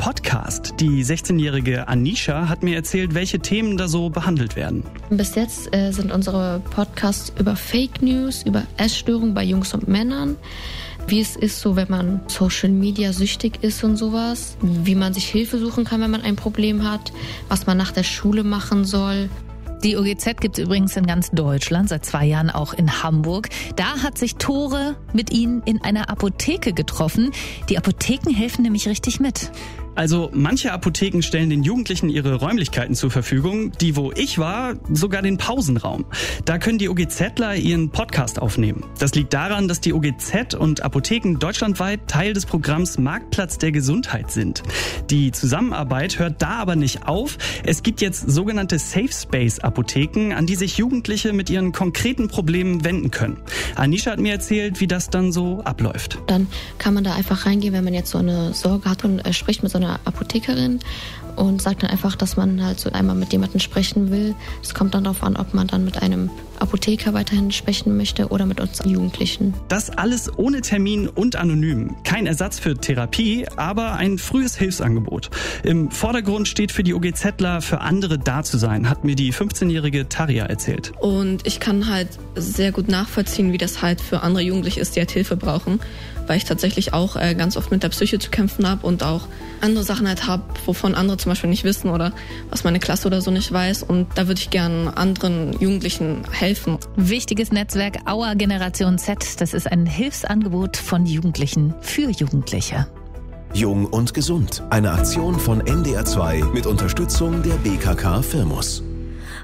Podcast. Die 16-jährige Anisha hat mir erzählt, welche Themen da so behandelt werden. Bis jetzt sind unsere Podcasts über Fake News, über Essstörungen bei Jungs und Männern, wie es ist, so wenn man Social Media süchtig ist und sowas, wie man sich Hilfe suchen kann, wenn man ein Problem hat, was man nach der Schule machen soll. Die OGZ gibt es übrigens in ganz Deutschland, seit 2 Jahren auch in Hamburg. Da hat sich Tore mit ihnen in einer Apotheke getroffen. Die Apotheken helfen nämlich richtig mit. Also manche Apotheken stellen den Jugendlichen ihre Räumlichkeiten zur Verfügung. Die, wo ich war, sogar den Pausenraum. Da können die OGZler ihren Podcast aufnehmen. Das liegt daran, dass die OGZ und Apotheken deutschlandweit Teil des Programms Marktplatz der Gesundheit sind. Die Zusammenarbeit hört da aber nicht auf. Es gibt jetzt sogenannte Safe Space Apotheken, an die sich Jugendliche mit ihren konkreten Problemen wenden können. Anisha hat mir erzählt, wie das dann so abläuft. Dann kann man da einfach reingehen, wenn man jetzt so eine Sorge hat und spricht mit so einer Apothekerin und sagt dann einfach, dass man halt so einmal mit jemandem sprechen will. Es kommt dann darauf an, ob man dann mit einem Apotheker weiterhin sprechen möchte oder mit uns Jugendlichen. Das alles ohne Termin und anonym. Kein Ersatz für Therapie, aber ein frühes Hilfsangebot. Im Vordergrund steht für die OGZler, für andere da zu sein, hat mir die 15-jährige Taria erzählt. Und ich kann halt sehr gut nachvollziehen, wie das halt für andere Jugendliche ist, die halt Hilfe brauchen, weil ich tatsächlich auch ganz oft mit der Psyche zu kämpfen habe und auch andere Sachen halt habe, wovon andere zum Beispiel nicht wissen oder was meine Klasse oder so nicht weiß. Und da würde ich gerne anderen Jugendlichen helfen. Wichtiges Netzwerk Our Generation Z. Das ist ein Hilfsangebot von Jugendlichen für Jugendliche. Jung und gesund. Eine Aktion von NDR 2 mit Unterstützung der BKK Firmus.